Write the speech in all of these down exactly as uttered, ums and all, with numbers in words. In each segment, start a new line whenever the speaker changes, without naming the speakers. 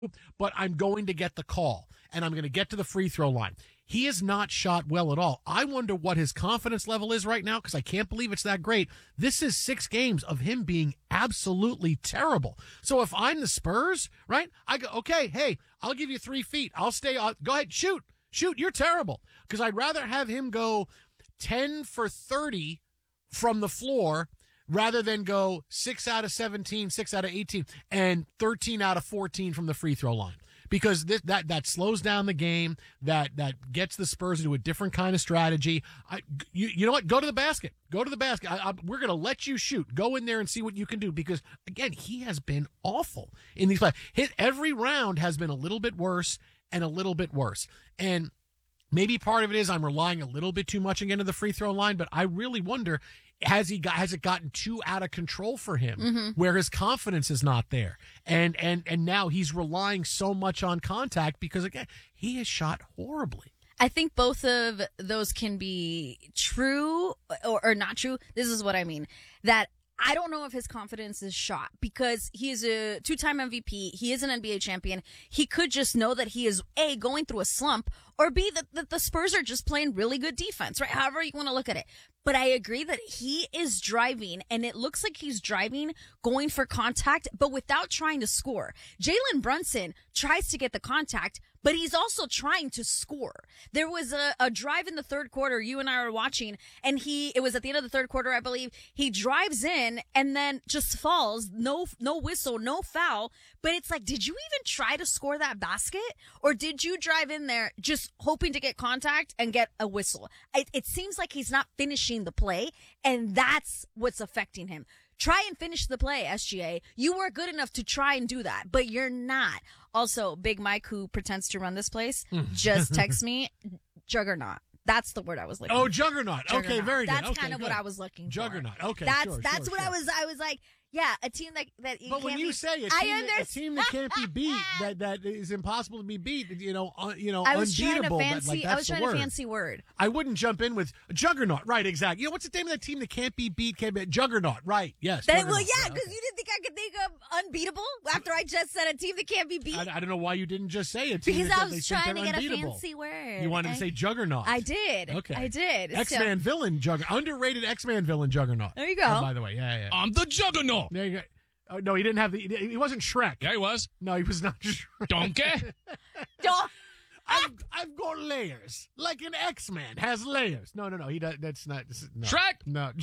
but I'm going to get the call, and I'm going to get to the free throw line. He has not shot well at all. I wonder what his confidence level is right now, because I can't believe it's that great. This is six games of him being absolutely terrible. So if I'm the Spurs, right, I go, okay, hey, I'll give you three feet. I'll stay. I'll, go ahead, shoot. Shoot, you're terrible. Because I'd rather have him go ten for thirty from the floor rather than go six out of seventeen, six out of eighteen, and thirteen out of fourteen from the free throw line. Because this, that that slows down the game, that that gets the Spurs into a different kind of strategy. I, you, you know what? Go to the basket. Go to the basket. I, I, we're going to let you shoot. Go in there and see what you can do. Because, again, he has been awful in these playoffs. His, every round has been a little bit worse and a little bit worse. And maybe part of it is I'm relying a little bit too much again to the free throw line, but I really wonder, has he got, has it gotten too out of control for him, mm-hmm. where his confidence is not there? And, and, and now he's relying so much on contact because, again, he has shot horribly.
I think both of those can be true or, or not true. This is what I mean. That I don't know if his confidence is shot because he is a two-time M V P. He is an N B A champion. He could just know that he is, A, going through a slump, or B, that, that the Spurs are just playing really good defense, right? However you want to look at it. But I agree that he is driving, and it looks like he's driving, going for contact, but without trying to score. Jalen Brunson tries to get the contact, but he's also trying to score. There was a, a drive in the third quarter, you and I were watching, and he, it was at the end of the third quarter, I believe, he drives in and then just falls, no, no whistle, no foul, but it's like, did you even try to score that basket? Or did you drive in there just hoping to get contact and get a whistle? It, it seems like he's not finishing the play, and that's what's affecting him. Try and finish the play, S G A. You were good enough to try and do that, but you're not. Also, Big Mike, who pretends to run this place, just text me, juggernaut. That's the word I was looking
oh,
for.
Juggernaut.
Juggernaut.
Okay, very good.
That's
Okay,
kind of
good.
what I was looking
Juggernaut.
for.
Okay,
that's
sure,
that's
sure,
what
sure.
I was. I was like, yeah, a team that that you
but
can't
when you
be,
say a team,
I
that, a
understand.
team that can't be beat, that that is impossible to be beat, you know, uh, you know,
I was
unbeatable.
trying to fancy.
That, like,
I
that's
was
the
trying
word.
to fancy word.
I wouldn't jump in with Juggernaut. Right, exactly. You know, what's the name of that team that can't be beat? Can't be Juggernaut. Right. Yes.
That, well, yeah,
yeah,
because
okay.
you didn't think I could think of unbeatable after I just said a team that can't be beat.
I, I don't know why you didn't just say a team
Because
that,
I
that they
was
think
trying to
they're
get
unbeatable.
a fancy word.
You wanted
I,
to say Juggernaut.
I did.
Okay.
I did.
X-Man
So,
villain Juggernaut. Underrated X-Man villain Juggernaut.
There you go.
Oh, by the way, yeah, yeah.
I'm the Juggernaut.
There you go. Oh, no, he didn't have the. He wasn't Shrek.
Yeah, he was.
No, he was not Shrek.
Donkey.
Don't-
I've, I've got layers, like an X-Man has layers. No, no, no. He does. That's not no.
Shrek.
No.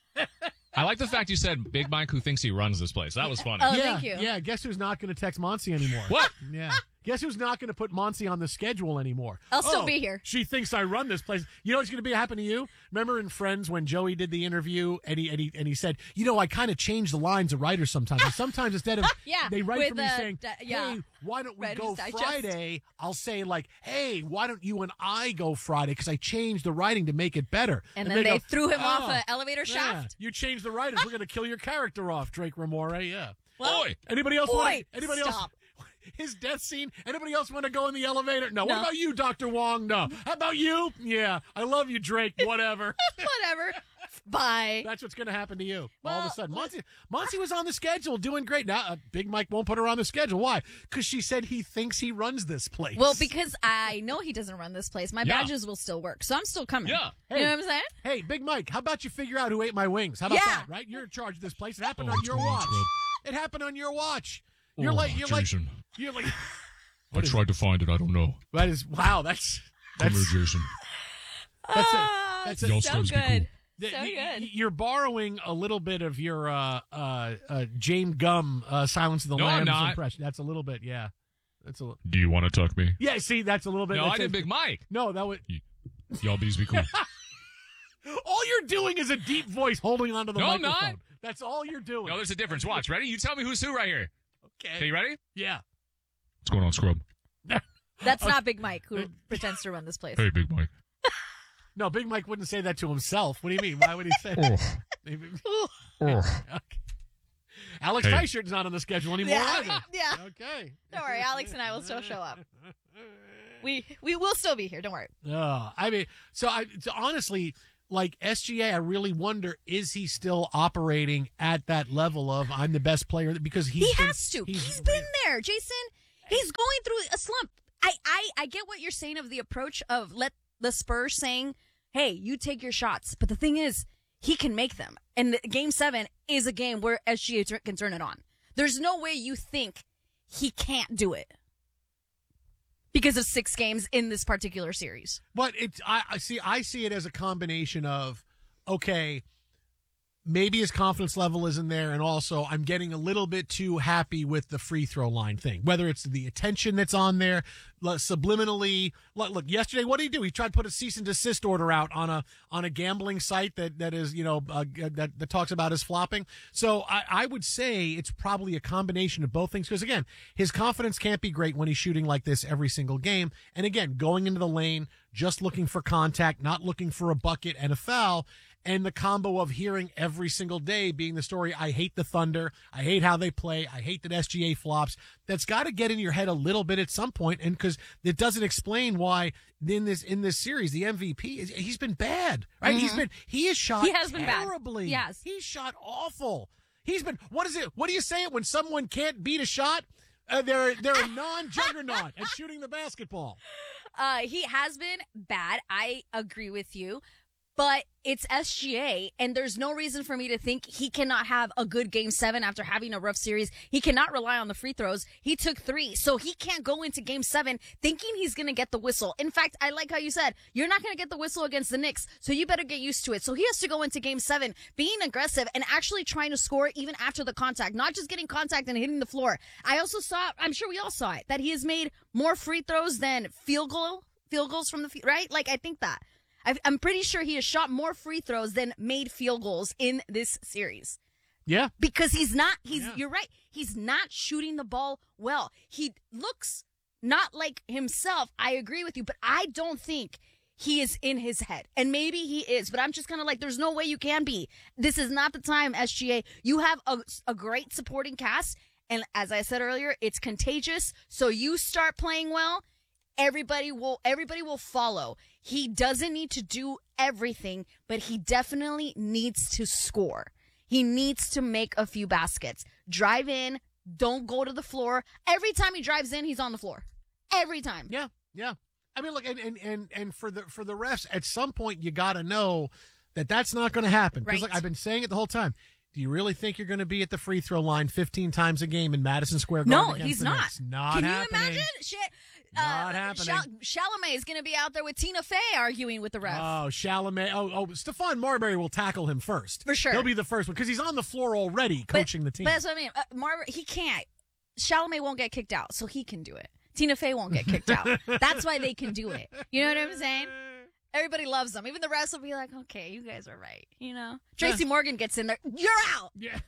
I like the fact you said Big Mike who thinks he runs this place. That was funny.
Oh,
yeah,
thank you.
yeah. Guess who's not going to text Monty anymore?
What?
Yeah. Guess who's not going to put Monty on the schedule anymore?
I'll still
Oh,
be here.
She thinks I run this place. You know what's going to be happen to you? Remember in Friends when Joey did the interview and he and he, and he said, you know, I kind of change the lines of writers sometimes. And sometimes instead of
Yeah,
they write
with,
for me
uh,
saying,
di- yeah.
hey, why don't we
Writer's
go
Digest.
Friday? I'll say like, hey, why don't you and I go Friday? Because I changed the writing to make it better.
And then they
go,
threw him off
"Oh,
an elevator
yeah,
shaft.
you changed the writers. We're going to kill your character off, Drake Ramore. Yeah.
Oi.
Anybody else?
Oi,
want anybody
stop.
else? His death scene. Anybody else want to go in the elevator? No. What
No.
about you, Doctor Wong? No. How about you? Yeah. I love you, Drake. Whatever.
Whatever. Bye.
That's what's going to happen to you. All of
Well,
a sudden, Monty, Monty was on the schedule, doing great. Now, uh, Big Mike won't put her on the schedule. Why? Because she said he thinks he runs this place.
Well, because I know he doesn't run this place. My
Yeah.
badges will still work, so I'm still coming.
Yeah.
You know what I'm saying?
Hey, Big Mike, how about you figure out who ate my wings? How about
Yeah.
that? Right? You're in charge of this place. It happened
Oh,
on
what's
your
going on,
watch.
Scrub?
It happened on your watch. You're
Oh,
like. You're
Jason.
like. You're like.
I tried to find it. I don't know.
That is wow. That's
Come
that's
here, Jason.
that's a,
Ah,
that's
Y'all
a,
so
Scrubs be cool.
good.
that
So
y- y-
good.
You're borrowing a little bit of your uh, uh, uh, James Gum uh, Silence of the
No, I'm
Lambs
not.
impression. That's a little bit, yeah. That's a little.
Do you want to tuck me?
Yeah, see, that's a little bit.
No,
that's
I did
a-
Big Mike.
No, that was.
Y'all bees be cool.
All you're doing is a deep voice holding onto the
No, I'm
microphone.
not.
That's all you're doing.
No, there's a difference. Watch. Ready? You tell me who's who right here.
okay.
Okay, you ready?
Yeah.
What's going on, Scrub?
That's not Big Mike who pretends to run this place.
Hey, Big Mike.
No, Big Mike wouldn't say that to himself. What do you mean? Why would he say?
Oh. Oh.
Okay. Alex
Hey.
Teichert's not on the schedule anymore
Yeah.
either.
Yeah.
Okay.
Don't worry, Alex and I will still show up. We we will still be here. Don't worry.
Oh, I mean, so I so honestly, like S G A, I really wonder, is he still operating at that level of I'm the best player? Because he's
He
been-
has to.
he's-
he's been there, Jason. He's going through a slump. I, I, I get what you're saying of the approach of let the Spurs saying, hey, you take your shots. But the thing is, he can make them. And the, game seven is a game where S G A t- can turn it on. There's no way you think he can't do it because of six games in this particular series.
But it's I, I see I see it as a combination of, okay, maybe his confidence level isn't there, and also I'm getting a little bit too happy with the free throw line thing. Whether it's the attention that's on there, subliminally. Look, look, yesterday, what did he do? He tried to put a cease and desist order out on a on a gambling site that that is, you know, uh, that that talks about his flopping. So I, I would say it's probably a combination of both things. Because again, his confidence can't be great when he's shooting like this every single game. And again, going into the lane, just looking for contact, not looking for a bucket and a foul. And the combo of hearing every single day being the story, I hate the Thunder, I hate how they play, I hate that S G A flops. That's got to get in your head a little bit at some point, and because it doesn't explain why in this in this series the M V P is he's been bad, right? Mm-hmm. He's been he has shot
he has been
terribly.
Bad. Yes,
he's shot awful. He's been what is it? What do you say it when someone can't beat a shot? Uh, they're they're a non-juggernaut at shooting the basketball.
Uh, he has been bad. I agree with you. But it's S G A, and there's no reason for me to think he cannot have a good game seven after having a rough series. He cannot rely on the free throws. He took three, so he can't go into game seven thinking he's going to get the whistle. In fact, I like how you said, you're not going to get the whistle against the Knicks, so you better get used to it. So he has to go into game seven being aggressive and actually trying to score even after the contact, not just getting contact and hitting the floor. I also saw, I'm sure we all saw it, that he has made more free throws than field goal, field goals from the, right? Like, I think that. I'm pretty sure he has shot more free throws than made field goals in this series.
Yeah.
Because he's not, he's,
yeah.
you're right, he's not shooting the ball well. He looks not like himself. I agree with you, but I don't think he is in his head. And maybe he is, but I'm just kind of like, there's no way you can be. This is not the time, S G A. You have a, a great supporting cast. And as I said earlier, it's contagious. So you start playing well. Everybody will everybody will follow. He doesn't need to do everything, but he definitely needs to score. He needs to make a few baskets. Drive in, don't go to the floor. Every time he drives in, he's on the floor. Every time.
Yeah, yeah. I mean, look, and and and, and for the for the refs, at some point you got to know that that's not going to happen. Because
right.
like I've been saying it the whole time. Do you really think you're going to be at the free throw line fifteen times a game in Madison Square Garden?
No, he's not.
Knicks? Not
Can
happening.
you imagine? Shit.
Not
uh,
happening.
Chal- Chalamet is going to be out there with Tina Fey arguing with the ref.
Oh, Chalamet. Oh, oh, Stephon Marbury will tackle him first.
For sure.
He'll be the first one because he's on the floor already coaching
but,
the team.
But that's what I mean. Uh, Marbury, he can't. Chalamet won't get kicked out, so he can do it. Tina Fey won't get kicked out. That's why they can do it. You know what I'm saying? Everybody loves them. Even the refs will be like, okay, you guys are right. You know? Tracy yeah. Morgan gets in there. You're out.
Yeah.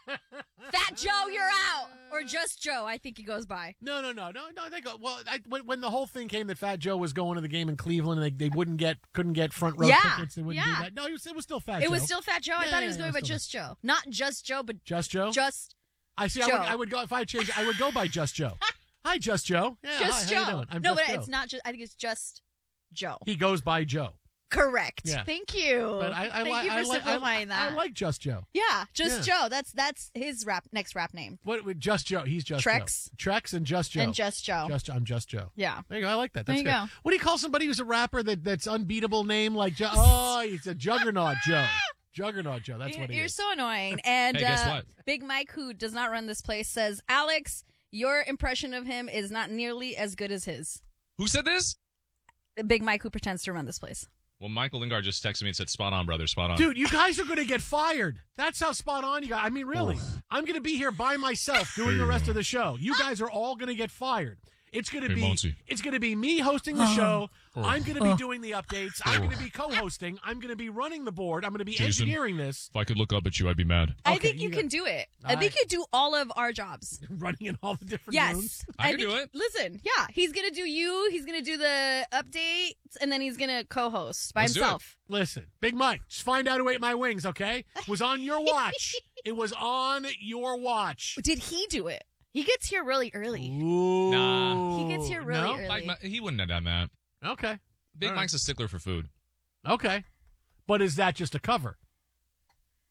Fat Joe, you're out. Or just Joe, I think he goes by.
No, no, no, no, no. They go. Well, I, when, when the whole thing came that Fat Joe was going to the game in Cleveland and they, they wouldn't get, couldn't get front row
yeah.
tickets, they wouldn't
yeah.
do that. No, it was, it was still Fat
it
Joe.
It was still Fat Joe. I
yeah,
thought
yeah,
he was
yeah,
going by just Joe. Not just Joe, but
just Joe.
Just.
I see.
Joe.
I would, I would go if I changed. I would go by Just Joe. Hi, Just Joe. Yeah,
just
hi,
Joe.
How you doing? I'm
no,
just
but
Joe.
it's not just. I think it's just Joe.
He goes by Joe.
Correct.
Yeah.
Thank you.
But I, I,
Thank
li-
you for
I,
simplifying
I,
that.
I like Just Joe.
Yeah, just
yeah.
Joe. That's that's his rap next rap name.
What? Just Joe. He's Just
Trex.
Joe. Trex and Just Joe.
And Just Joe.
Just I'm Just Joe.
Yeah.
There you go. I like that. That's
there you
good.
go.
What do you call somebody who's a rapper that that's unbeatable name like Joe? Oh, he's a Juggernaut Joe. Juggernaut Joe. That's
you're,
what he
You're
is.
so annoying. And
hey, guess
uh,
what?
Big Mike, who does not run this place, says, Alex, your impression of him is not nearly as good as his.
Who said this?
Big Mike, who pretends to run this place.
Well, Michael Lingard just texted me and said, spot on, brother, spot on.
Dude, you guys are going to get fired. That's how spot on you got. I mean, really. I'm going to be here by myself doing the rest of the show. You guys are all going to get fired. It's going to
Hey,
be
Monty.
it's going to be me hosting the show.
Oh.
I'm going to be doing the updates. I'm going to be co-hosting. I'm going to be running the board. I'm going to be
Jason,
engineering this.
If I could look up at you, I'd be mad.
I
Okay,
think you,
you
can
got-
do it.
All
I think
right.
you do all of our jobs.
Running in all the different
Yes.
rooms.
I can
think-
do it.
Listen, yeah. He's going to do you. He's going to do the updates, and then he's going to co-host by
Let's do it.
himself.
Listen, Big Mike, just find out who ate my wings, okay? It was on your watch. It was on your watch.
Did he do it? He gets here really early.
Ooh.
Nah.
He gets here really
No?
early.
Mike, he wouldn't have done that.
Okay.
Big
All right.
Mike's a stickler for food.
Okay. But is that just a cover?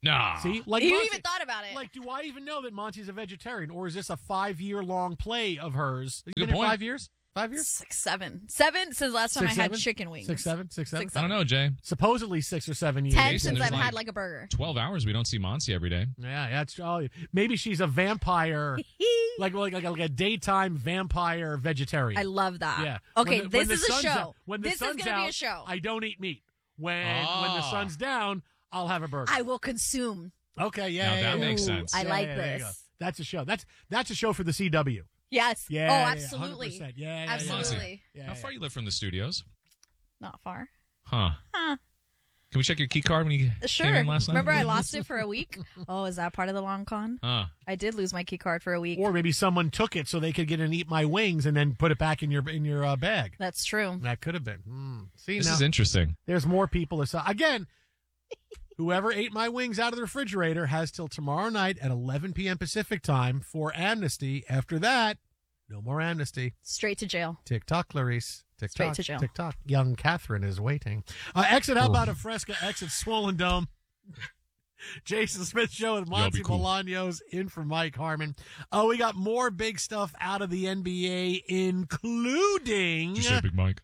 Nah.
See, like
You
Monty-
even thought about it.
Like, do I even know that Monty's a vegetarian, or is this a five-year-long play of hers? You
Good
been here
point.
Five years? Five years?
Six, seven. Seven since last time
Six,
I had
seven?
chicken wings.
Six, seven, six, seven.
Six,
I don't know, Jay.
Supposedly six or seven years.
Ten
Jason,
since
there's
I've
like-
had like a burger.
twelve hours. We don't see Monty every day.
Yeah, that's oh, maybe she's a vampire, like like like, like a daytime vampire vegetarian.
I love that.
Yeah.
Okay,
When the- when
this
the
is a
sun's
show.
out- when the
this
sun's
is going to be
out,
a show.
I don't eat meat. When when the
Ah.
sun's down, I'll have a burger.
I will consume.
okay, yeah,
Now
yeah,
that
yeah,
makes
yeah.
sense.
I
Yeah,
like
yeah, there you go.
this.
That's a show. That's that's a show for the C W.
Yes.
Yeah.
oh,
yeah, yeah,
absolutely.
one hundred percent. Yeah, yeah, yeah.
Absolutely.
Yeah,
How
yeah.
far you live from the studios?
Not far.
Huh.
Huh.
Can we check your key card when you
Sure.
came in last night?
Remember I lost it for a week? Oh, is that part of the long con?
Huh.
I did lose my key card for a week.
Or maybe someone took it so they could get and eat my wings and then put it back in your in your uh, bag.
That's true.
That could have been. Hmm. See,
This
now
is interesting.
there's more people. Aside. Again, whoever ate my wings out of the refrigerator has till tomorrow night at eleven p.m. Pacific time for amnesty. After that, no more amnesty.
Straight to jail.
TikTok, Clarice. TikTok.
Straight to jail.
TikTok. Young Catherine is waiting. Uh, exit, how about a Fresca? Exit Swollen Dome. Jason Smith Show with Monty
be cool.
Bolaños in for Mike Harmon. Oh, we got more big stuff out of the N B A, including...
Did you say Big Mike?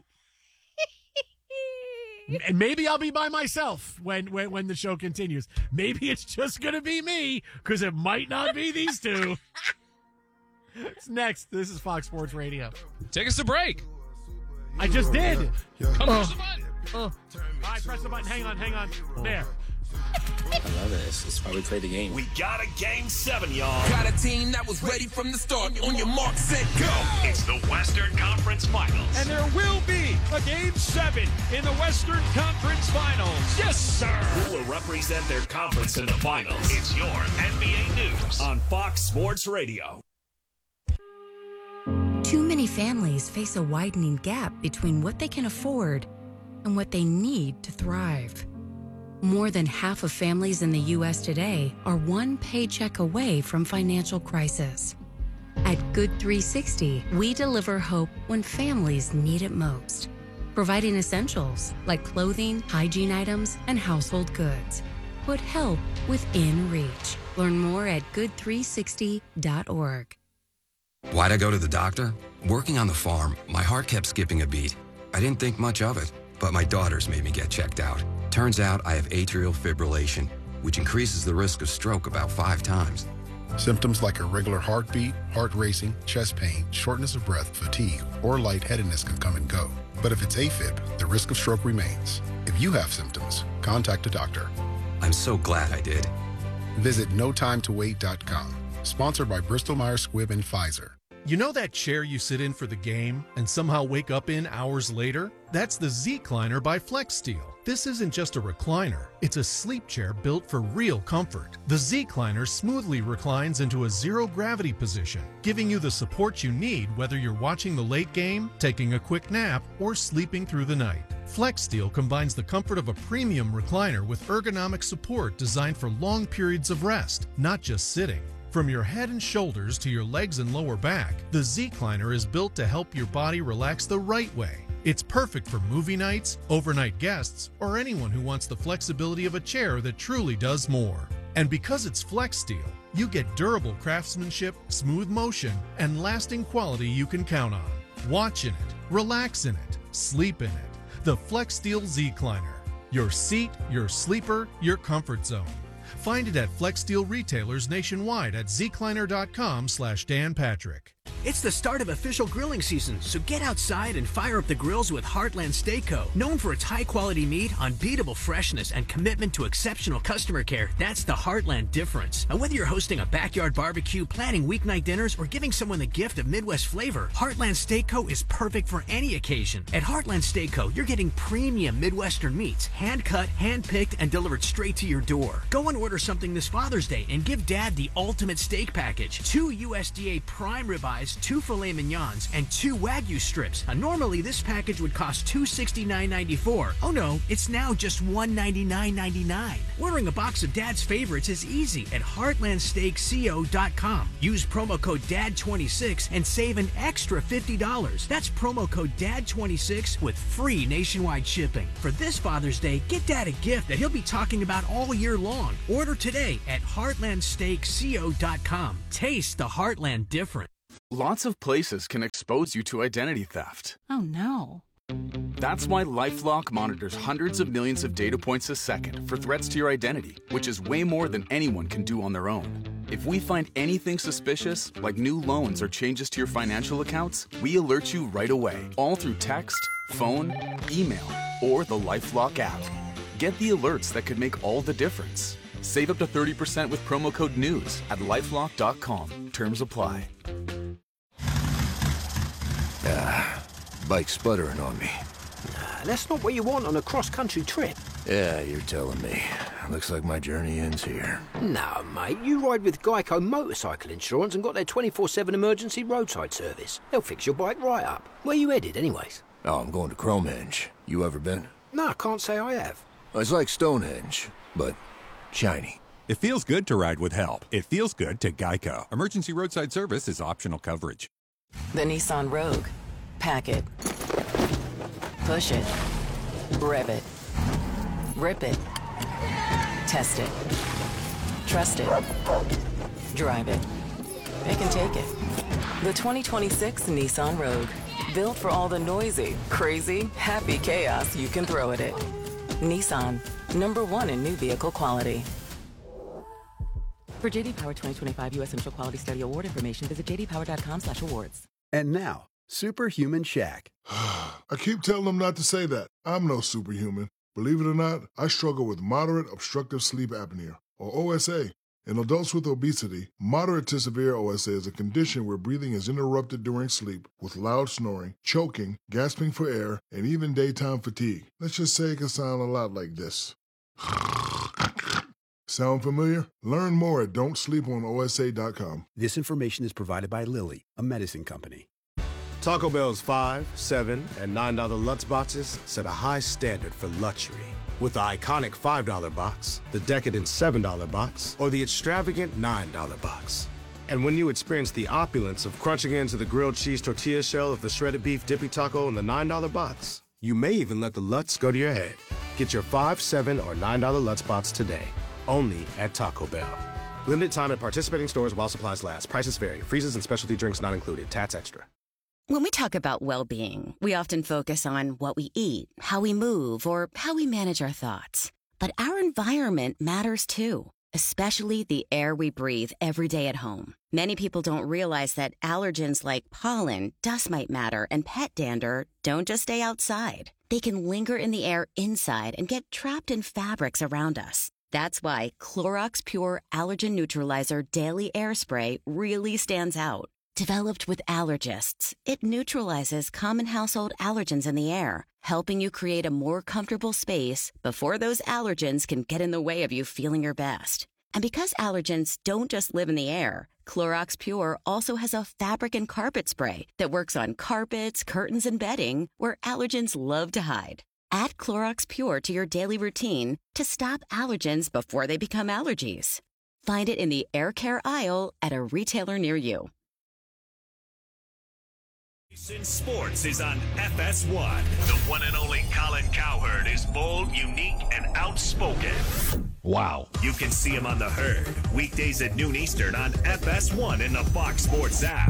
And maybe I'll be by myself when, when, when the show continues. Maybe it's just going to be me, because it might not be these two. It's next. This is Fox Sports Radio.
Take us to break.
I just did.
Come press the button.
All right, press the button. Hang on, hang on. There.
I love it. It's, it's why we play the game.
We got a game seven, y'all.
Got a team that was ready from the start. On your mark, set, go.
It's the Western Conference Finals.
And there will be a game seven in the Western Conference Finals. Yes, sir.
Who will represent their conference in the finals? It's your N B A News on Fox Sports Radio.
Too many families face a widening gap between what they can afford and what they need to thrive. More than half of families in the U S today are one paycheck away from financial crisis. At Good three sixty, we deliver hope when families need it most, providing essentials like clothing, hygiene items, and household goods. Put help within reach. Learn more at good three sixty dot org.
Why'd I go to the doctor? Working on the farm, my heart kept skipping a beat. I didn't think much of it, but my daughters made me get checked out. Turns out I have atrial fibrillation, which increases the risk of stroke about five times.
Symptoms like irregular heartbeat, heart racing, chest pain, shortness of breath, fatigue, or lightheadedness can come and go. But if it's AFib, the risk of stroke remains. If you have symptoms, contact a doctor.
I'm so glad I did.
Visit no time to wait dot com. Sponsored by Bristol Myers Squibb and Pfizer.
You know that chair you sit in for the game and somehow wake up in hours later? That's the Z-Cliner by FlexSteel. This isn't just a recliner, it's a sleep chair built for real comfort. The Z-Cliner smoothly reclines into a zero-gravity position, giving you the support you need whether you're watching the late game, taking a quick nap, or sleeping through the night. FlexSteel combines the comfort of a premium recliner with ergonomic support designed for long periods of rest, not just sitting. From your head and shoulders to your legs and lower back, the Z-Cliner is built to help your body relax the right way. It's perfect for movie nights, overnight guests, or anyone who wants the flexibility of a chair that truly does more. And because it's FlexSteel, you get durable craftsmanship, smooth motion, and lasting quality you can count on. Watch in it, relax in it, sleep in it. The FlexSteel Z-Cliner. Your seat, your sleeper, your comfort zone. Find it at FlexSteel retailers nationwide at zcliner.com slash Dan Patrick.
It's the start of official grilling season, so get outside and fire up the grills with Heartland Steak Co. Known for its high-quality meat, unbeatable freshness, and commitment to exceptional customer care, that's the Heartland difference. And whether you're hosting a backyard barbecue, planning weeknight dinners, or giving someone the gift of Midwest flavor, Heartland Steak Co. is perfect for any occasion. At Heartland Steak Co., you're getting premium Midwestern meats, hand-cut, hand-picked, and delivered straight to your door. Go and order something this Father's Day and give Dad the ultimate steak package. Two U S D A prime ribeyes, burgers, two filet mignons, and two Wagyu strips. Now, normally this package would cost two hundred sixty-nine ninety-four. Oh no, it's now just one hundred ninety-nine ninety-nine. Ordering a box of Dad's favorites is easy at heartland steak co dot com. Use promo code D A D twenty-six and save an extra fifty dollars. That's promo code D A D twenty-six with free nationwide shipping. For this Father's Day, get Dad a gift that he'll be talking about all year long. Order today at heartland steak co dot com. Taste the Heartland difference.
Lots of places can expose you to identity theft.
Oh no.
That's why LifeLock monitors hundreds of millions of data points a second for threats to your identity, which is way more than anyone can do on their own. If we find anything suspicious, like new loans or changes to your financial accounts, we alert you right away, all through text, phone, email, or the LifeLock app. Get the alerts that could make all the difference. Save up to thirty percent with promo code NEWS at lifelock dot com. Terms apply.
Ah, bike's sputtering on me.
Nah, that's not what you want on a cross-country trip.
Yeah, you're telling me. Looks like my journey ends here.
No, mate, you ride with Geico Motorcycle Insurance and got their twenty-four seven emergency roadside service. They'll fix your bike right up. Where you headed, anyways?
Oh, I'm going to Cromenge. You ever been?
No, I can't say I have.
It's like Stonehenge, but shiny.
It feels good to ride with help. It feels good to Geico. Emergency roadside service is optional coverage.
The Nissan Rogue. Pack it. Push it. Rev it. Rip it. Test it. Trust it. Drive it. It can take it. The twenty twenty-six Nissan Rogue. Built for all the noisy, crazy, happy chaos you can throw at it. Nissan. Number one in new vehicle quality. For J D Power twenty twenty-five U S Central Quality Study Award information, visit j d power dot com slash awards.
And now, Superhuman Shaq.
I keep telling them not to say that. I'm no superhuman. Believe it or not, I struggle with moderate obstructive sleep apnea, or O S A. In adults with obesity, moderate to severe O S A is a condition where breathing is interrupted during sleep with loud snoring, choking, gasping for air, and even daytime fatigue. Let's just say it can sound a lot like this. Sound familiar? Learn more at don't sleep on O S A dot com.
This information is provided by Lilly, a medicine company.
Taco Bell's five, seven, and nine dollar Lutz boxes set a high standard for luxury. With the iconic five dollar box, the decadent seven dollar box, or the extravagant nine dollar box. And when you experience the opulence of crunching into the grilled cheese tortilla shell of the shredded beef dippy taco in the nine dollar box, you may even let the Lutz go to your head. Get your five, seven, or nine dollar Lutz box today, only at Taco Bell. Limited time at participating stores while supplies last. Prices vary. Freezes and specialty drinks not included. Tats extra.
When we talk about well-being, we often focus on what we eat, how we move, or how we manage our thoughts. But our environment matters too, especially the air we breathe every day at home. Many people don't realize that allergens like pollen, dust mite matter, and pet dander don't just stay outside. They can linger in the air inside and get trapped in fabrics around us. That's why Clorox Pure Allergen Neutralizer Daily Air Spray really stands out. Developed with allergists, it neutralizes common household allergens in the air, helping you create a more comfortable space before those allergens can get in the way of you feeling your best. And because allergens don't just live in the air, Clorox Pure also has a fabric and carpet spray that works on carpets, curtains, and bedding where allergens love to hide. Add Clorox Pure to your daily routine to stop allergens before they become allergies. Find it in the air care aisle at a retailer near you.
Sports is on F S one. The one and only Colin Cowherd is bold, unique, and outspoken.
Wow.
You can see him on The Herd, weekdays at noon Eastern on F S one in the Fox Sports app.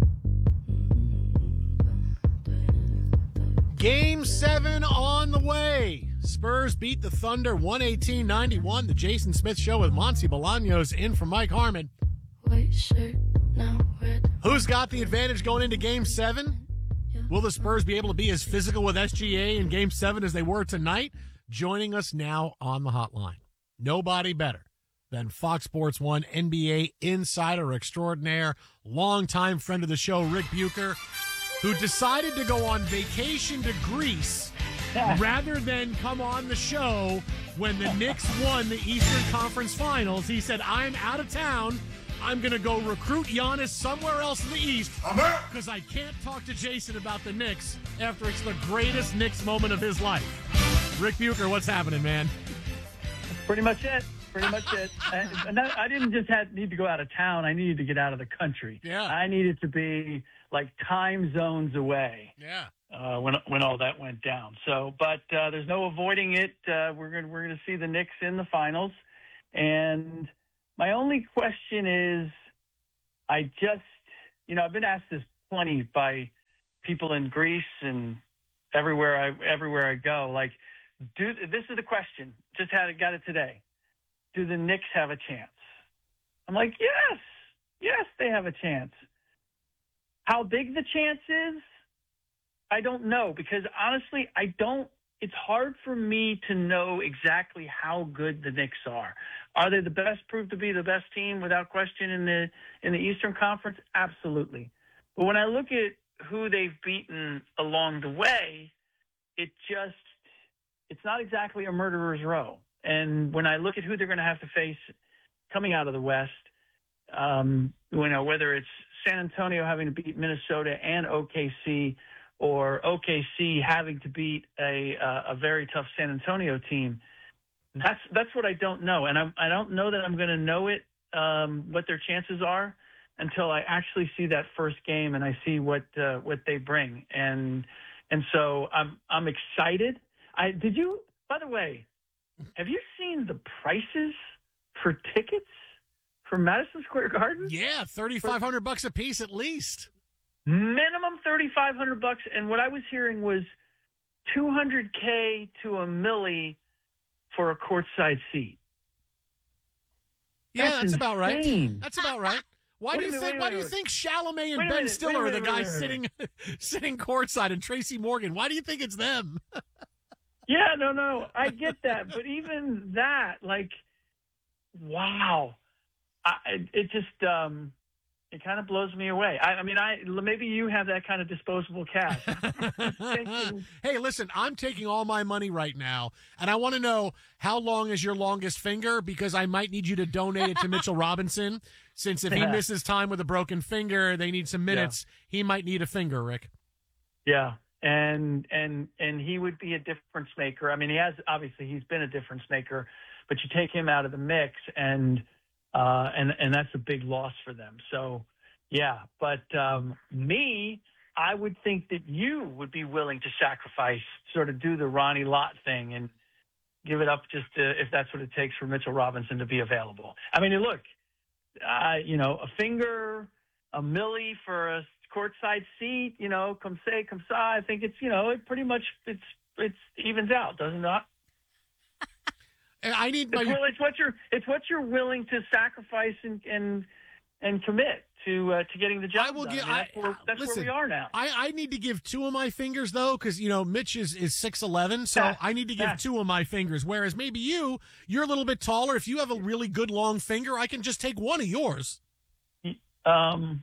Game seven on the way. Spurs beat the Thunder one eighteen ninety-one. The Jason Smith Show with Monty Bolaños in for Mike Harmon.
White shirt, now red.
Who's got the advantage going into Game seven? Will the Spurs be able to be as physical with S G A in Game seven as they were tonight? Joining us now on the hotline, nobody better than Fox Sports one N B A insider extraordinaire, longtime friend of the show, Rick Bucher, who decided to go on vacation to Greece rather than come on the show when the Knicks won the Eastern Conference Finals. He said, I'm out of town. I'm going to go recruit Giannis somewhere else in the East because I can't talk to Jason about the Knicks after it's the greatest Knicks moment of his life. Rick Bucher, what's happening, man?
Pretty much it. Pretty much it. And I didn't just have, need to go out of town. I needed to get out of the country.
Yeah.
I needed to be like time zones away.
Yeah.
Uh, when when all that went down. So, but uh, there's no avoiding it. Uh, we're gonna we're gonna see the Knicks in the finals. And my only question is, I just you know I've been asked this plenty by people in Greece and everywhere I everywhere I go. Like, do this is the question. Just had it got it today. Do the Knicks have a chance? I'm like, yes, yes, they have a chance. How big the chance is, I don't know, because honestly, I don't. It's hard for me to know exactly how good the Knicks are. Are they the best? Proved to be the best team without question in the in the Eastern Conference? Absolutely. But when I look at who they've beaten along the way, it just it's not exactly a murderer's row. And when I look at who they're going to have to face coming out of the West, um, you know, whether it's San Antonio having to beat Minnesota and O K C, or O K C having to beat a uh, a very tough San Antonio team, that's that's what I don't know, and I I don't know that I'm going to know it um, what their chances are until I actually see that first game and I see what uh, what they bring, and and so I'm I'm excited. I did you by the way, have you seen the prices for tickets for Madison Square Garden?
Yeah, thirty-five hundred bucks a piece at least.
Minimum thirty-five hundred bucks, and what I was hearing was two hundred K to a milli for a courtside seat.
Yeah,
that's,
that's about right.
insane.
That's about right. Why
Wait
do
a
you
minute,
think?
wait a
Why do you
minute.
think Chalamet and
Wait a
Ben
minute,
Stiller
wait
are
a
the
minute,
guys
wait a minute.
sitting sitting courtside, and Tracy Morgan? Why do you think it's them?
Yeah, no, no, I get that, but even that, like, wow, I, it just um, it kind of blows me away. I, I mean, I maybe you have that kind of disposable cash.
Hey, listen, I'm taking all my money right now, and I want to know how long is your longest finger, because I might need you to donate it to Mitchell Robinson, since if he misses time with a broken finger, they need some minutes. Yeah. He might need a finger, Rick.
Yeah. And and and he would be a difference maker. I mean, he has obviously he's been a difference maker, but you take him out of the mix, and uh, and and that's a big loss for them. So, yeah. But um, me, I would think that you would be willing to sacrifice, sort of do the Ronnie Lott thing, and give it up just to, if that's what it takes for Mitchell Robinson to be available. I mean, look, uh, you know, a finger, a milli for a courtside seat, you know, come say, come sa. I think it's, you know, it pretty much it's it's evens out, does it not?
I need my.
It's, well, it's what you're it's what you're willing to sacrifice and and and commit to uh, to getting the job
I will
done.
give.
I mean, that's
I,
where, that's
listen,
where we are now.
I, I need to give two of my fingers though, because you know Mitch is is six eleven, so
Yeah.
I need to give
Yeah.
two of my fingers. Whereas maybe you, you're a little bit taller. If you have a really good long finger, I can just take one of yours.
Um.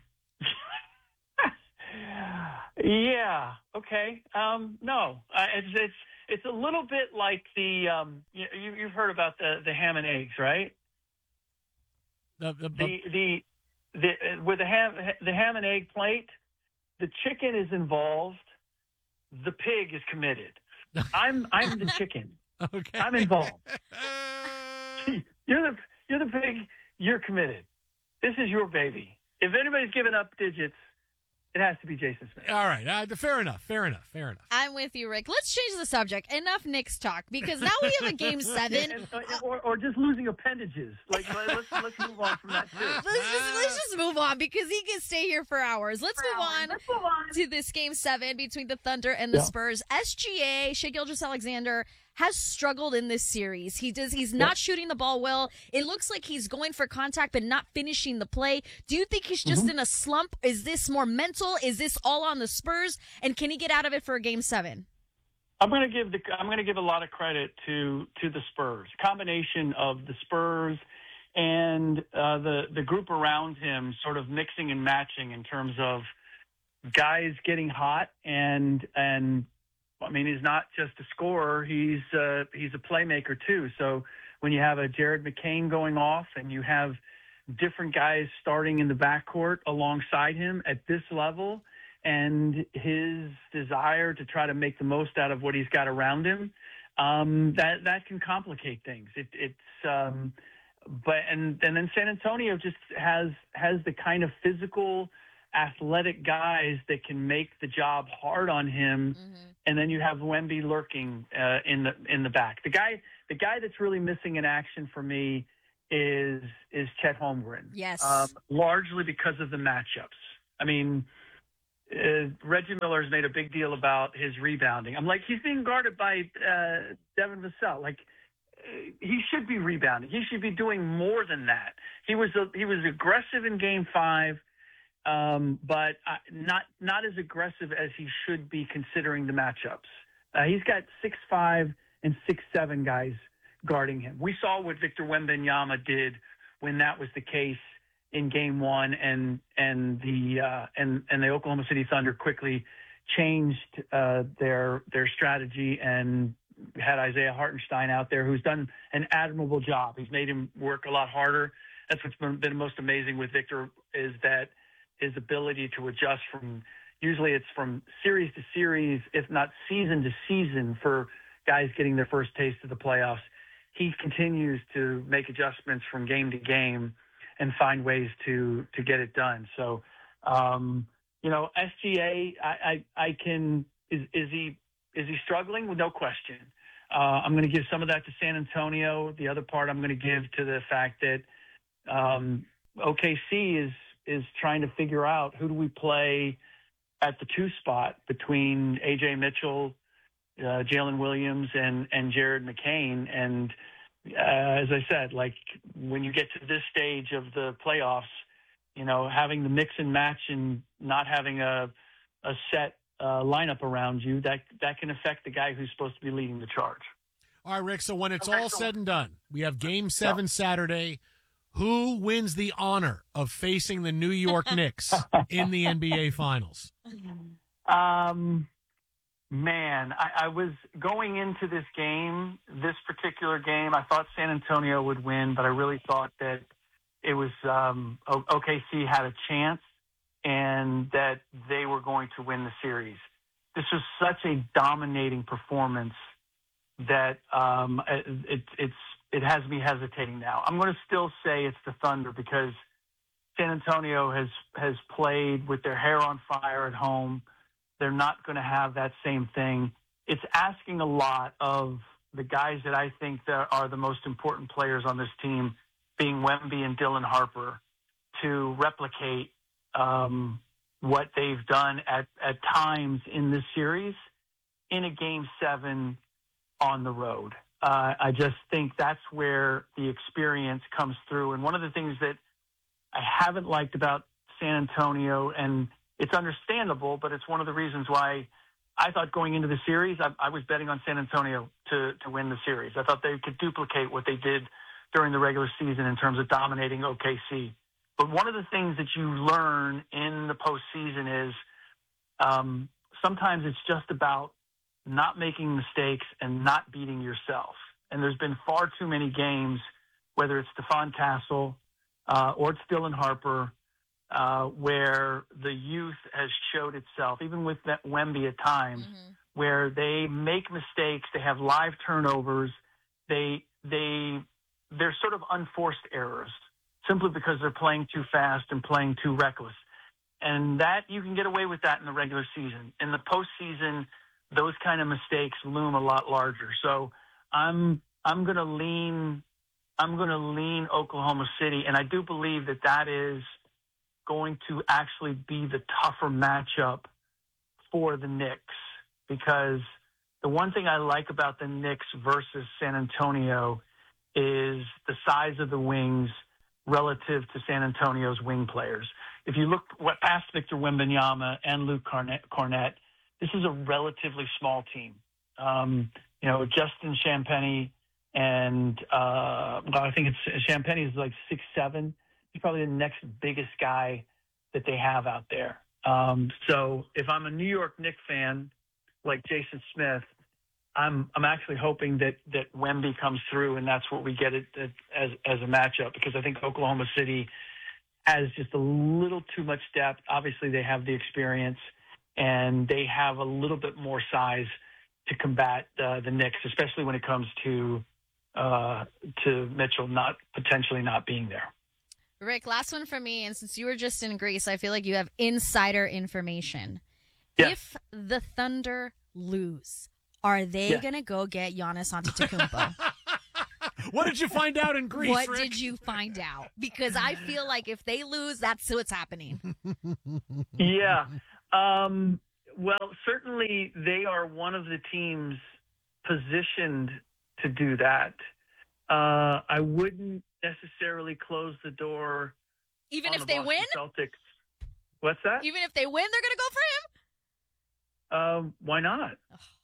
Yeah. Okay. Um, no, uh, it's it's it's a little bit like the um, you, you- you've heard about the, the ham and eggs, right?
The the,
The the, the uh, with the ham the ham and egg plate, the chicken is involved, the pig is committed. I'm I'm the chicken.
Okay.
I'm involved. You're the you're the pig. You're committed. This is your baby. If anybody's giving up digits, it has to be Jason Smith.
All right. Uh, fair enough. Fair enough. Fair enough.
I'm with you, Rick. Let's change the subject. Enough Knicks talk, because now we have a game seven.
And, uh, or, or just losing appendages. Like let's let's move on from that too.
Let's just, let's just move on, because he can stay here for hours. Let's move on,
Let's move on.
to this game seven between the Thunder and the
Yeah.
Spurs. S G A, Shai Gilgeous-Alexander, has struggled in this series. He does. He's not
Yeah.
shooting the ball well. It looks like he's going for contact but not finishing the play. Do you think he's just
Mhm.
in a slump? Is this more mental? Is this all on the Spurs? And can he get out of it for a game seven?
I'm going to give the I'm going to give a lot of credit to to the Spurs. Combination of the Spurs and uh, the the group around him, sort of mixing and matching in terms of guys getting hot and and I mean he's not just a scorer, he's uh, he's a playmaker too. So when you have a Jared McCain going off and you have different guys starting in the backcourt alongside him at this level, and his desire to try to make the most out of what he's got around him, um, that that can complicate things. It, it's um, but and and then San Antonio just has has the kind of physical, athletic guys that can make the job hard on him, mm-hmm. and then you have Wemby lurking uh, in the in the back. The guy the guy that's really missing in action for me is is Chet Holmgren.
Yes,
um, largely because of the matchups. I mean, uh, Reggie Miller's made a big deal about his rebounding. I'm like, he's being guarded by uh, Devin Vassell. Like, uh, he should be rebounding. He should be doing more than that. He was a, he was aggressive in Game Five. Um, but uh, not not as aggressive as he should be considering the matchups. Uh, he's got six five and six seven guys guarding him. We saw what Victor Wembanyama did when that was the case in Game One, and and the uh, and and the Oklahoma City Thunder quickly changed uh, their their strategy and had Isaiah Hartenstein out there, who's done an admirable job. He's made him work a lot harder. That's what's been, been most amazing with Victor, is that his ability to adjust from, usually it's from series to series, if not season to season, for guys getting their first taste of the playoffs. He continues to make adjustments from game to game and find ways to to get it done. So, um, you know, S G A, I, I, I can, is, is he is he struggling? Well, no question. Uh, I'm going to give some of that to San Antonio. The other part I'm going to give to the fact that um, O K C is, is trying to figure out who do we play at the two spot between A J Mitchell, uh, Jalen Williams, and, and Jared McCain. And uh, as I said, like, when you get to this stage of the playoffs, you know, having the mix and match and not having a, a set uh, lineup around you, that, that can affect the guy who's supposed to be leading the charge.
All right, Rick, so when it's all said and done, we have Game seven Saturday. Who wins the honor of facing the New York Knicks in the N B A Finals?
Um, man, I, I was going into this game, this particular game, I thought San Antonio would win, but I really thought that it was um, o- O K C had a chance and that they were going to win the series. This was such a dominating performance that um, it, it's it has me hesitating now. I'm going to still say it's the Thunder because San Antonio has, has played with their hair on fire at home. They're not going to have that same thing. It's asking a lot of the guys that I think that are the most important players on this team, being Wemby and Dylan Harper, to replicate um, what they've done at, at times in this series in a Game seven on the road. Uh, I just think that's where the experience comes through. And one of the things that I haven't liked about San Antonio, and it's understandable, but it's one of the reasons why I thought going into the series, I, I was betting on San Antonio to, to win the series. I thought they could duplicate what they did during the regular season in terms of dominating O K C. But one of the things that you learn in the postseason is um, sometimes it's just about not making mistakes and not beating yourself. And there's been far too many games, whether it's Stephon Castle uh, or it's Dylan Harper, uh, where the youth has showed itself, even with that Wemby at times, mm-hmm. where they make mistakes, they have live turnovers, they they they're sort of unforced errors simply because they're playing too fast and playing too reckless. And that you can get away with that in the regular season. In the postseason, those kind of mistakes loom a lot larger. So I'm I'm going to lean I'm going to lean Oklahoma City, and I do believe that that is going to actually be the tougher matchup for the Knicks, because the one thing I like about the Knicks versus San Antonio is the size of the wings relative to San Antonio's wing players. If you look past Victor Wembanyama and Luke Cornett, Cornett this is a relatively small team. Um, you know, Justin Champagnie and, uh, well, I think it's Champagnie is like six seven. He's probably the next biggest guy that they have out there. Um, so if I'm a New York Knicks fan, like Jason Smith, I'm I'm actually hoping that that Wemby comes through, and that's what we get it as as a matchup, because I think Oklahoma City has just a little too much depth. Obviously, they have the experience, and they have a little bit more size to combat uh, the Knicks, especially when it comes to uh, to Mitchell not potentially not being there.
Rick, last one from me, and since you were just in Greece, I feel like you have insider information.
Yes.
If the Thunder lose, are they
Yes.
going to go get Giannis Antetokounmpo?
What did you find out in Greece,
What
Rick?
did you find out? Because I feel like if they lose, that's what's happening.
Yeah. Um, well, certainly they are one of the teams positioned to do that. Uh, I wouldn't necessarily close the door.
Even
on
if
the
they
Boston
win?
Celtics. What's that?
Even if they win, they're going to go for him?
Um, why not?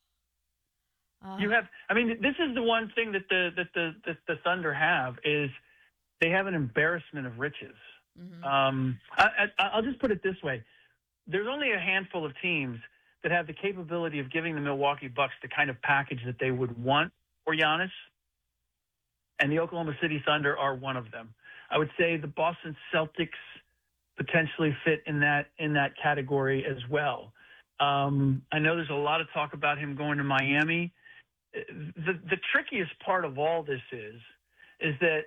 Uh,
You have, I mean, this is the one thing that the that the that the Thunder have is they have an embarrassment of riches.
Mm-hmm.
Um, I, I, I'll just put it this way: there's only a handful of teams that have the capability of giving the Milwaukee Bucks the kind of package that they would want for Giannis, and the Oklahoma City Thunder are one of them. I would say the Boston Celtics potentially fit in that in that category as well. Um, I know there's a lot of talk about him going to Miami. The, the trickiest part of all this is, is that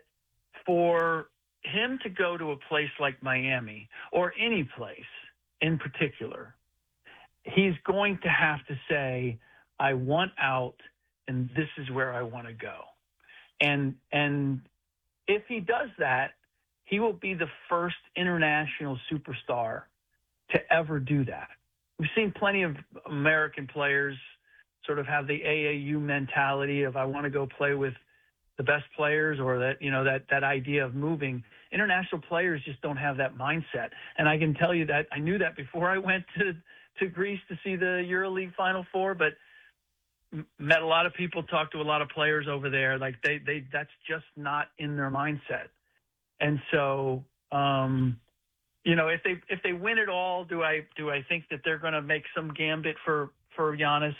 for him to go to a place like Miami or any place in particular, he's going to have to say, I want out and this is where I want to go. And, and if he does that, he will be the first international superstar to ever do that. We've seen plenty of American players sort of have the A A U mentality of I want to go play with the best players, or that, you know, that, that idea of moving. International players just don't have that mindset. And I can tell you that I knew that before I went to, to Greece to see the EuroLeague Final Four, but met a lot of people, talked to a lot of players over there. Like they, they, that's just not in their mindset. And so, um, you know, if they, if they win it all, do I, do I think that they're going to make some gambit for, for Giannis?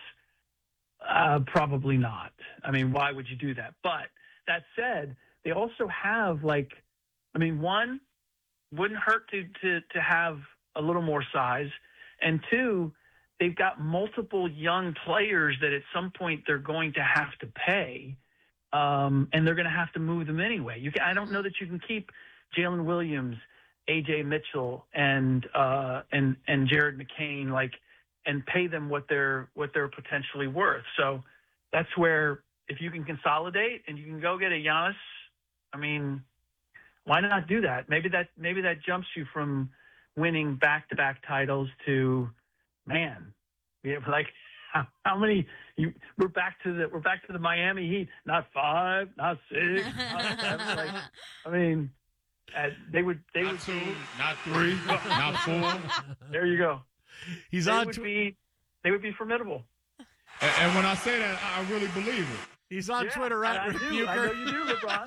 Uh, probably not. I mean, why would you do that? But that said, they also have like, I mean, one, wouldn't hurt to, to, to have a little more size. And two, they've got multiple young players that at some point they're going to have to pay. Um, and they're going to have to move them anyway. You can, I don't know that you can keep Jalen Williams, A J Mitchell, and, uh, and, and Jared McCain, like, and pay them what they're what they're potentially worth. So that's where if you can consolidate and you can go get a Giannis, I mean, why not do that? Maybe that maybe that jumps you from winning back-to-back titles to, man, we have like how, how many? You, we're back to the we're back to the Miami Heat. Not five, not six, not seven. Like, I mean, uh, they would they
Not
would
two,
be,
not three, not four.
There you go.
He's
they
on.
Would
Tw-
be, they would be formidable.
And, and when I say that, I really believe it.
He's on
Yeah,
Twitter at
I
Rick
do. I know
Bucher.
you do, LeBron.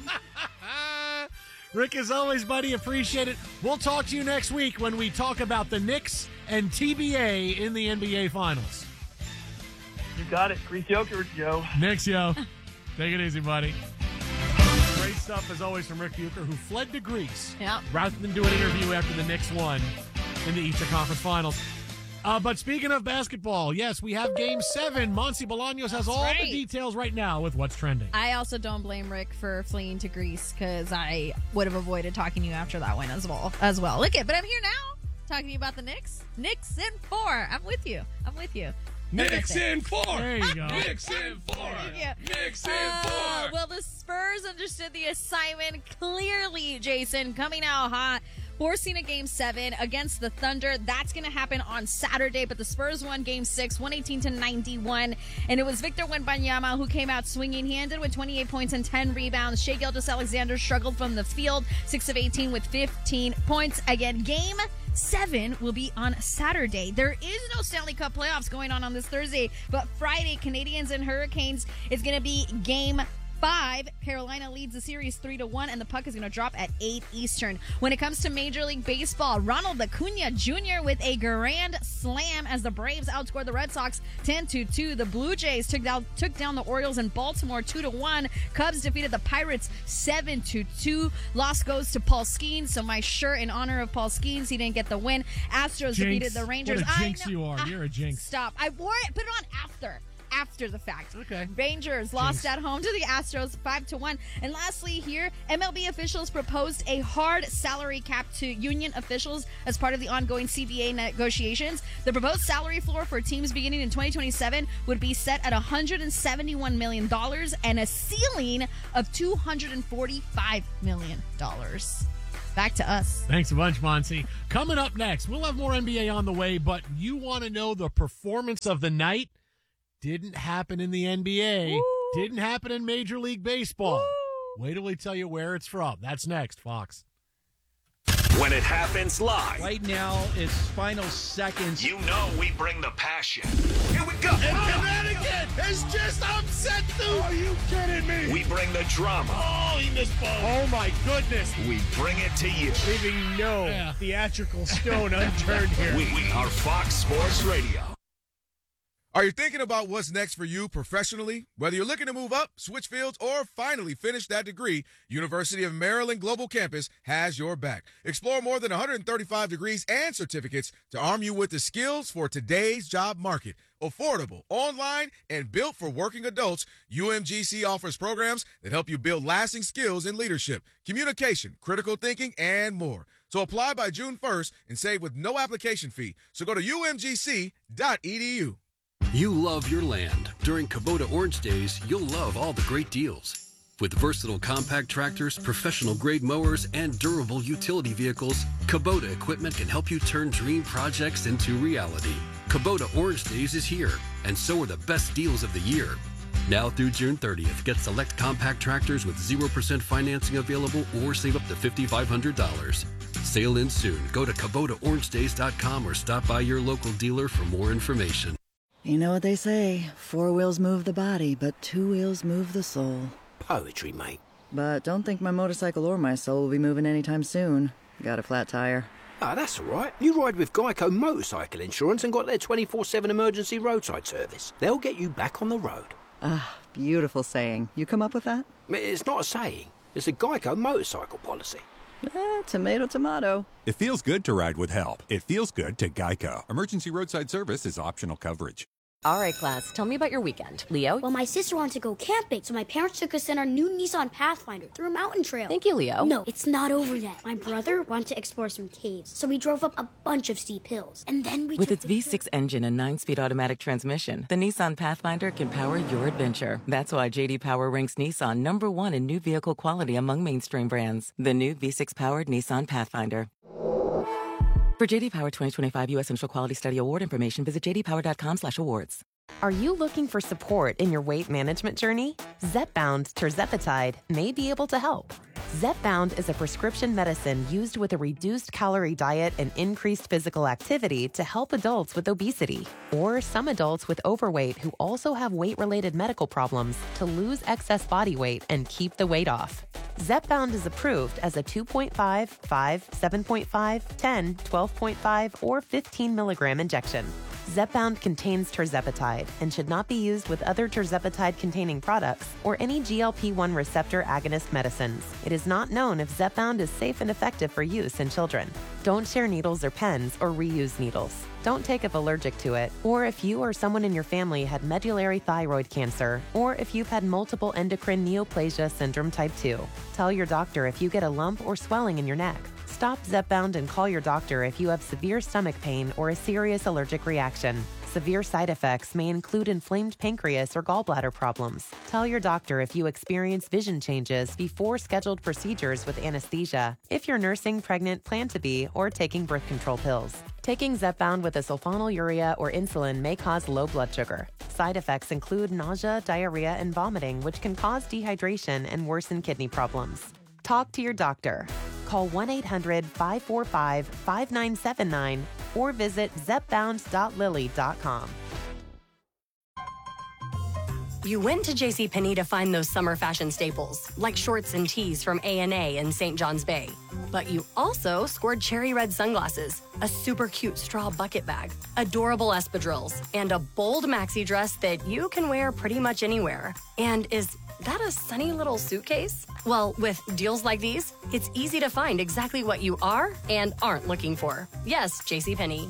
Rick, as always, buddy, appreciate it. We'll talk to you next week when we talk about the Knicks and T B A in the N B A Finals.
You got it. Grease yogurt, Joe.
Knicks, yo. Take it easy, buddy. Great stuff, as always, from Rick Bucher, who fled to Greece
Yeah.
rather than do an interview after the Knicks won in the Eastern Conference Finals. Uh, but speaking of basketball, yes, we have Game seven. Monty Bolaños has all
right.
the details right now with what's trending.
I also don't blame Rick for fleeing to Greece because I would have avoided talking to you after that win as well. As well. Look it, but I'm here now talking to you about the Knicks. Knicks in four. I'm with you. I'm with you.
Knicks in four.
There you go.
Knicks in four.
Yeah.
Knicks in
Uh,
four.
well, the Spurs understood the assignment clearly, Jason, coming out hot. Forcing a game seven against the Thunder. That's going to happen on Saturday, but the Spurs won game six, one eighteen to ninety-one. And it was Victor Wembanyama who came out swinging. He ended with twenty-eight points and ten rebounds. Shai Gilgeous-Alexander struggled from the field, six of eighteen with fifteen points. Again, game seven will be on Saturday. There is no Stanley Cup playoffs going on on this Thursday, but Friday, Canadians and Hurricanes is going to be game five. Carolina leads the series three to one, and the puck is going to drop at eight Eastern. When it comes to Major League Baseball, Ronald Acuna Junior with a grand slam as the Braves outscored the Red Sox ten to two. The Blue Jays took down, took down the Orioles in Baltimore two to one. Cubs defeated the Pirates seven to two. Loss goes to Paul Skeens, so my shirt in honor of Paul Skeens. He didn't get the win. Astros
Jinx.
defeated the Rangers.
What a jinx
I know.
you are. You're a jinx.
Stop. I wore it, put it on after. After the fact.
Okay.
Rangers lost
Jinx.
at home to the Astros five to one. And lastly here, M L B officials proposed a hard salary cap to union officials as part of the ongoing C B A negotiations. The proposed salary floor for teams beginning in twenty twenty-seven would be set at one hundred seventy-one million dollars and a ceiling of two hundred forty-five million dollars. Back to us.
Thanks a bunch, Monsi. Coming up next, we'll have more N B A on the way, but you want to know the performance of the night? Didn't happen in the N B A. Woo. Didn't happen in Major League Baseball. Woo. Wait till we tell you where it's from. That's next, Fox.
When it happens live.
Right now, it's final seconds.
You know we bring the passion. Here we go.
And Connecticut has just upset Duke. Are you kidding me?
We bring the drama.
Oh, he missed ball. Oh, my goodness.
We bring it to you.
Leaving no yeah. theatrical stone unturned here.
We are Fox Sports Radio.
Are you thinking about what's next for you professionally? Whether you're looking to move up, switch fields, or finally finish that degree, University of Maryland Global Campus has your back. Explore more than one hundred thirty-five degrees and certificates to arm you with the skills for today's job market. Affordable, online, and built for working adults, U M G C offers programs that help you build lasting skills in leadership, communication, critical thinking, and more. So apply by June first and save with no application fee. So go to U M G C dot E D U.
You love your land. During Kubota Orange Days, you'll love all the great deals. With versatile compact tractors, professional-grade mowers, and durable utility vehicles, Kubota equipment can help you turn dream projects into reality. Kubota Orange Days is here, and so are the best deals of the year. Now through June thirtieth, get select compact tractors with zero percent financing available or save up to five thousand five hundred dollars. Sale ends soon. Go to Kubota Orange Days dot com or stop by your local dealer for more information.
You know what they say, four wheels move the body, but two wheels move the soul.
Poetry, mate.
But don't think my motorcycle or my soul will be moving anytime soon. Got a flat tire.
Ah, that's all right. You ride with Geico Motorcycle Insurance and got their twenty-four seven emergency roadside service. They'll get you back on the road.
Ah, beautiful saying. You come up with that?
It's not a saying. It's a Geico motorcycle policy.
Eh, tomato, tomato.
It feels good to ride with help. It feels good to Geico. Emergency roadside service is optional coverage.
All right, class, tell me about your weekend. Leo?
Well, my sister wanted to go camping, so my parents took us in our new Nissan Pathfinder through a mountain trail.
Thank you, Leo.
No, it's not over yet. My brother wanted to explore some caves, so we drove up a bunch of steep hills. And then we
With
took
its V six engine and nine-speed automatic transmission, the Nissan Pathfinder can power your adventure. That's why J D Power ranks Nissan number one in new vehicle quality among mainstream brands. The new V six-powered Nissan Pathfinder. For J D Power twenty twenty-five U S Central Quality Study Award information, visit j d power dot com slash awards.
Are you looking for support in your weight management journey? Zepbound tirzepatide may be able to help. Zepbound is a prescription medicine used with a reduced calorie diet and increased physical activity to help adults with obesity or some adults with overweight who also have weight-related medical problems to lose excess body weight and keep the weight off. Zepbound is approved as a two point five, five, seven point five, ten, twelve point five, or fifteen milligram injection. Zepbound contains tirzepatide and should not be used with other tirzepatide-containing products or any G L P one receptor agonist medicines. It is not known if Zepbound is safe and effective for use in children. Don't share needles or pens or reuse needles. Don't take if allergic to it, or if you or someone in your family had medullary thyroid cancer, or if you've had multiple endocrine neoplasia syndrome type two. Tell your doctor if you get a lump or swelling in your neck. Stop Zepbound and call your doctor if you have severe stomach pain or a serious allergic reaction. Severe side effects may include inflamed pancreas or gallbladder problems. Tell your doctor if you experience vision changes before scheduled procedures with anesthesia, if you're nursing, pregnant, plan to be, or taking birth control pills. Taking Zepbound with a sulfonylurea or insulin may cause low blood sugar. Side effects include nausea, diarrhea, and vomiting, which can cause dehydration and worsen kidney problems. Talk to your doctor. Call one eight hundred, five four five, five nine seven nine or visit zepbound dot lilly dot com.
You went to JCPenney to find those summer fashion staples, like shorts and tees from A and A in Saint John's Bay. But you also scored cherry red sunglasses, a super cute straw bucket bag, adorable espadrilles, and a bold maxi dress that you can wear pretty much anywhere. And is that a sunny little suitcase? Well, with deals like these, it's easy to find exactly what you are and aren't looking for. Yes, JCPenney.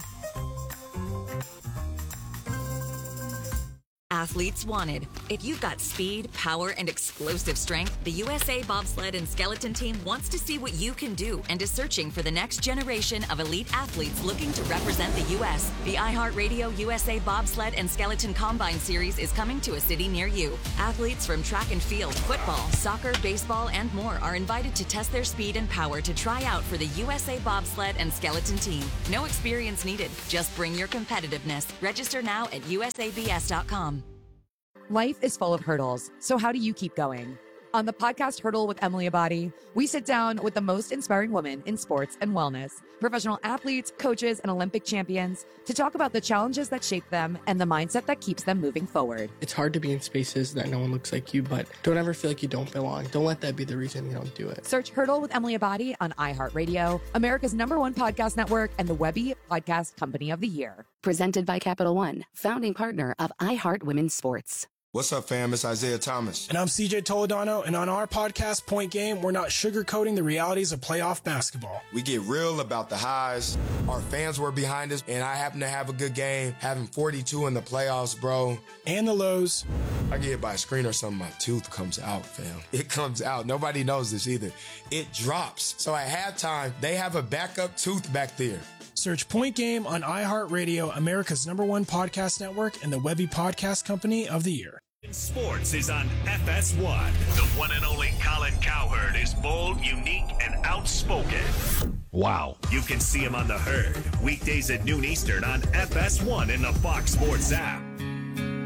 Athletes wanted. If you've got speed, power, and explosive strength, the U S A Bobsled and Skeleton Team wants to see what you can do and is searching for the next generation of elite athletes looking to represent the U S. The iHeartRadio U S A Bobsled and Skeleton Combine Series is coming to a city near you. Athletes from track and field, football, soccer, baseball, and more are invited to test their speed and power to try out for the U S A Bobsled and Skeleton Team. No experience needed. Just bring your competitiveness. Register now at U S A B S dot com.
Life is full of hurdles, so how do you keep going? On the podcast Hurdle with Emily Abadi, we sit down with the most inspiring women in sports and wellness, professional athletes, coaches, and Olympic champions to talk about the challenges that shape them and the mindset that keeps them moving forward.
It's hard to be in spaces that no one looks like you, but don't ever feel like you don't belong. Don't let that be the reason you don't do it.
Search Hurdle with Emily Abadi on iHeartRadio, America's number one podcast network, and the Webby Podcast Company of the Year.
Presented by Capital One, founding partner of iHeart Women's Sports.
What's up, fam? It's Isaiah Thomas.
And I'm C J Toledano, and on our podcast, Point Game, we're not sugarcoating the realities of playoff basketball.
We get real about the highs. Our fans were behind us, and I happen to have a good game, having forty-two in the playoffs, bro.
And the lows.
I get hit by a screen or something, my tooth comes out, fam. It comes out. Nobody knows this either. It drops. So at halftime, they have a backup tooth back there.
Search Point Game on iHeartRadio, America's number one podcast network, and the Webby Podcast Company of the Year.
Sports is on F S one. The one and only Colin Cowherd is bold, unique, and outspoken.
Wow.
You can see him on The Herd, weekdays at noon Eastern on F S one in the Fox Sports app.